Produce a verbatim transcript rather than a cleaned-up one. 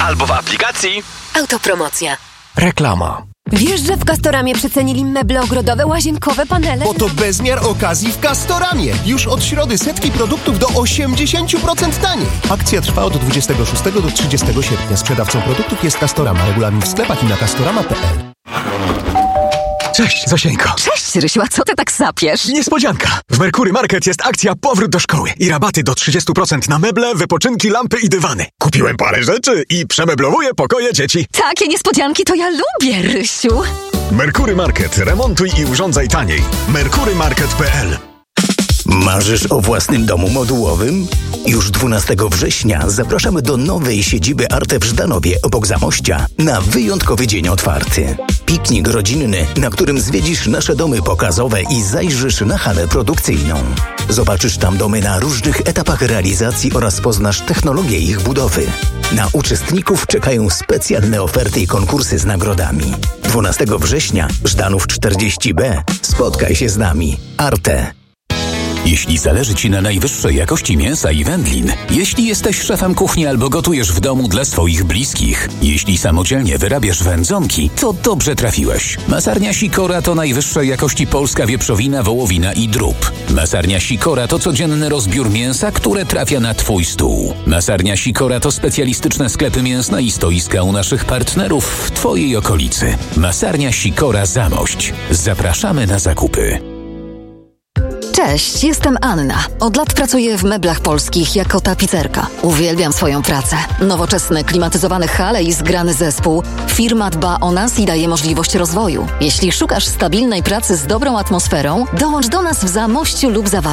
albo w aplikacji. Autopromocja. Reklama. Wiesz, że w Castoramie przecenili meble ogrodowe, łazienkowe, panele? Bo to bezmiar okazji w Castoramie. Już od środy setki produktów do osiemdziesiąt procent taniej. Akcja trwa od dwudziestego szóstego do trzydziestego sierpnia. Sprzedawcą produktów jest Castorama. Regulamin w sklepach i na castorama kropka p l. Cześć, Zosieńko. Cześć, Rysiu, a co ty tak sapiesz? Niespodzianka. W Merkury Market jest akcja Powrót do szkoły i rabaty do trzydzieści procent na meble, wypoczynki, lampy i dywany. Kupiłem parę rzeczy i przemeblowuję pokoje dzieci. Takie niespodzianki to ja lubię, Rysiu. Merkury Market. Remontuj i urządzaj taniej. merkury market kropka p l. Marzysz o własnym domu modułowym? Już dwunastego września zapraszamy do nowej siedziby Arte w Żdanowie obok Zamościa na wyjątkowy dzień otwarty. Piknik rodzinny, na którym zwiedzisz nasze domy pokazowe i zajrzysz na halę produkcyjną. Zobaczysz tam domy na różnych etapach realizacji oraz poznasz technologię ich budowy. Na uczestników czekają specjalne oferty i konkursy z nagrodami. dwunastego września, Żdanów czterdzieści B. Spotkaj się z nami. Arte. Jeśli zależy Ci na najwyższej jakości mięsa i wędlin, jeśli jesteś szefem kuchni albo gotujesz w domu dla swoich bliskich, jeśli samodzielnie wyrabiasz wędzonki, to dobrze trafiłeś. Masarnia Sikora to najwyższej jakości polska wieprzowina, wołowina i drób. Masarnia Sikora to codzienny rozbiór mięsa, które trafia na Twój stół. Masarnia Sikora to specjalistyczne sklepy mięsne i stoiska u naszych partnerów w Twojej okolicy. Masarnia Sikora Zamość. Zapraszamy na zakupy. Cześć, jestem Anna. Od lat pracuję w Meblach Polskich jako tapicerka. Uwielbiam swoją pracę. Nowoczesne, klimatyzowane hale i zgrany zespół. Firma dba o nas i daje możliwość rozwoju. Jeśli szukasz stabilnej pracy z dobrą atmosferą, dołącz do nas w Zamościu lub Zawarciu.